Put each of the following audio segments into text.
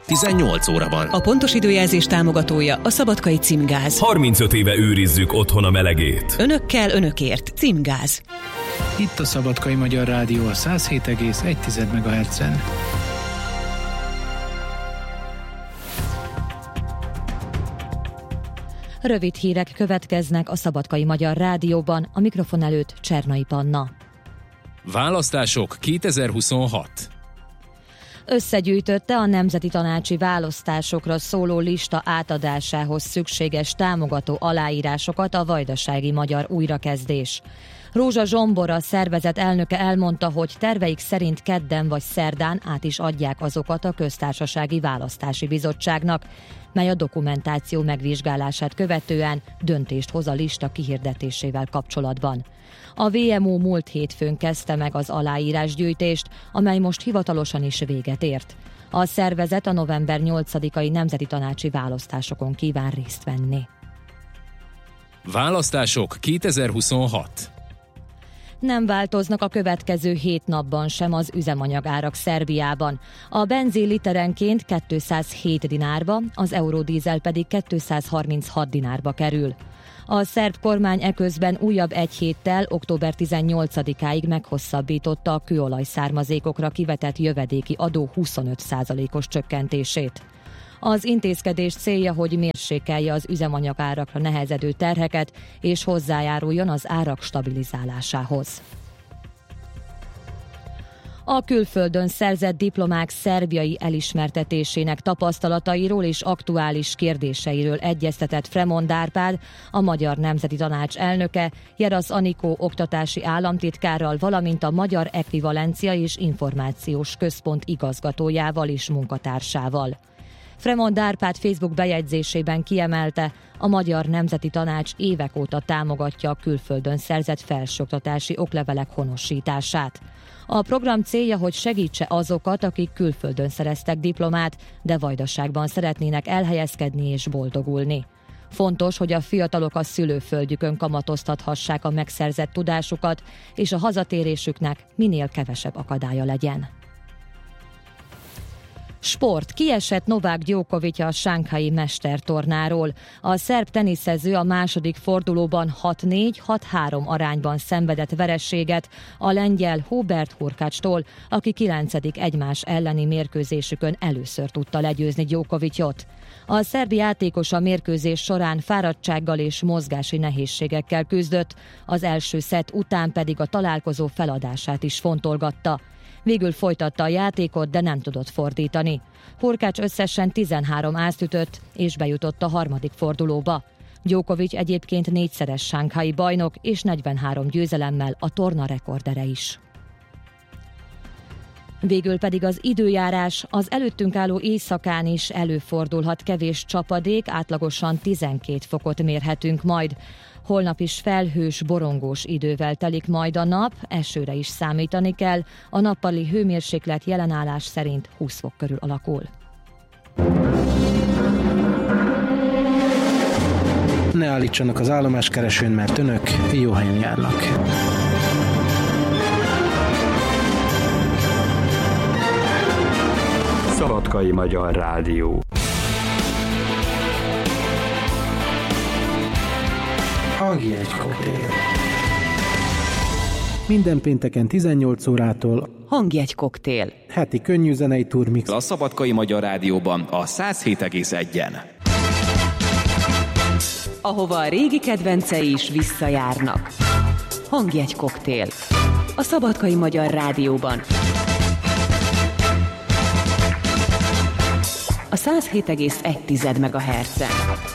18 óra van. A pontos időjelzés támogatója a Szabadkai Címgáz. 35 éve őrizzük otthon a melegét. Önökkel, önökért. Címgáz. Itt a Szabadkai Magyar Rádió a 107,1 MHz-en. Rövid hírek következnek a Szabadkai Magyar Rádióban, a mikrofon előtt Csernai Panna. Választások 2026. Összegyűjtötte a Nemzeti Tanácsi Választásokra szóló lista átadásához szükséges támogató aláírásokat a Vajdasági Magyar Újrakezdés. Rózsa Zsombor, a szervezet elnöke elmondta, hogy terveik szerint kedden vagy szerdán át is adják azokat a Köztársasági Választási Bizottságnak, mely a dokumentáció megvizsgálását követően döntést hoz a lista kihirdetésével kapcsolatban. A VMO múlt hétfőn kezdte meg az aláírásgyűjtést, amely most hivatalosan is véget ért. A szervezet a november 8-ai nemzeti tanácsi választásokon kíván részt venni. Választások 2026. Nem változnak a következő 7 napban sem az üzemanyagárak Szerbiában. A benzin literenként 207 dinárba, az eurodízel pedig 236 dinárba kerül. A szerb kormány eközben újabb egy héttel, október 18-áig meghosszabbította a kőolaj származékokra kivetett jövedéki adó 25%-os csökkentését. Az intézkedés célja, hogy mérsékelje az üzemanyagárakra nehezedő terheket, és hozzájáruljon az árak stabilizálásához. A külföldön szerzett diplomák szerbiai elismertetésének tapasztalatairól és aktuális kérdéseiről egyeztetett Fremond Árpád, a Magyar Nemzeti Tanács elnöke, Jerasz Anikó oktatási államtitkárral, valamint a Magyar Ekvivalencia és Információs Központ igazgatójával és munkatársával. Fremond Árpád Facebook bejegyzésében kiemelte, a Magyar Nemzeti Tanács évek óta támogatja a külföldön szerzett felsőoktatási oklevelek honosítását. A program célja, hogy segítse azokat, akik külföldön szereztek diplomát, de Vajdaságban szeretnének elhelyezkedni és boldogulni. Fontos, hogy a fiatalok a szülőföldjükön kamatoztathassák a megszerzett tudásukat, és a hazatérésüknek minél kevesebb akadálya legyen. Sport. Kiesett Novák Djokovic a shanghai mestertornáról. A szerb teniszező a második fordulóban 6-4, 6-3 arányban szenvedett vereséget a lengyel Hubert Hurkácstól, aki 9. egymás elleni mérkőzésükön először tudta legyőzni Djokovicot. A szerb játékos a mérkőzés során fáradtsággal és mozgási nehézségekkel küzdött, az első szett után pedig a találkozó feladását is fontolgatta. Végül folytatta a játékot, de nem tudott fordítani. Hurkács összesen 13 ázt ütött, és bejutott a harmadik fordulóba. Djokovic egyébként 4-szeres shanghai bajnok, és 43 győzelemmel a torna rekordere is. Végül pedig az időjárás. Az előttünk álló éjszakán is előfordulhat kevés csapadék, átlagosan 12 fokot mérhetünk majd. Holnap is felhős, borongós idővel telik majd a nap, esőre is számítani kell, a nappali hőmérséklet jelenállás szerint 20 fok körül alakul. Ne állítsanak az állomáskeresőn, mert önök jó helyen járnak. Szabadkai Magyar Rádió. Hangi egy koktél. Minden pénteken 18 órától Hangi egy koktél. heti könnyű zenei turmix. A Szabadkai Magyar Rádióban a 107,1-en. Ahova a régi kedvencei is visszajárnak. Hangi egy koktél. A Szabadkai Magyar Rádióban. A 107,1 MHz-en.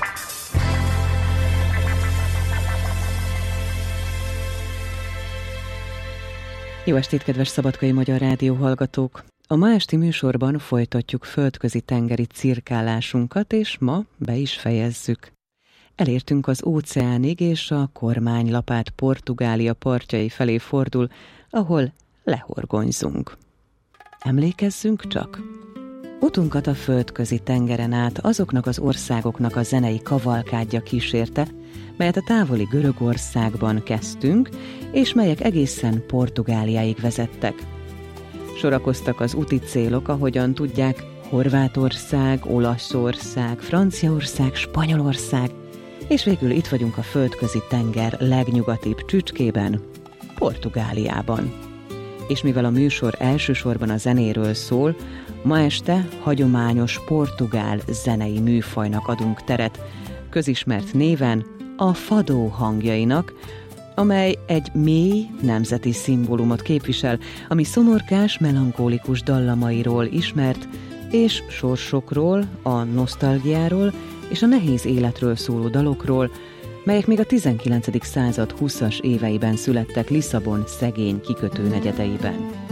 Jó estét, kedves Szabadkai Magyar Rádió hallgatók! A ma esti műsorban folytatjuk földközi tengeri cirkálásunkat, és ma be is fejezzük. Elértünk az óceánig, és a kormánylapát Portugália partjai felé fordul, ahol lehorgonyzunk. Emlékezzünk csak! Utunkat a földközi tengeren át azoknak az országoknak a zenei kavalkádja kísérte, melyet a távoli Görögországban kezdtünk, és melyek egészen Portugáliáig vezettek. Sorakoztak az úti célok, ahogyan tudják, Horvátország, Olaszország, Franciaország, Spanyolország, és végül itt vagyunk a földközi tenger legnyugatibb csücskében, Portugáliában. És mivel a műsor elsősorban a zenéről szól, ma este hagyományos portugál zenei műfajnak adunk teret, közismert néven a fadó hangjainak, amely egy mély nemzeti szimbólumot képvisel, ami szomorkás, melankólikus dallamairól ismert, és sorsokról, a nosztalgiáról és a nehéz életről szóló dalokról, melyek még a 19. század 20-as éveiben születtek Lisszabon szegény kikötőnegyedeiben.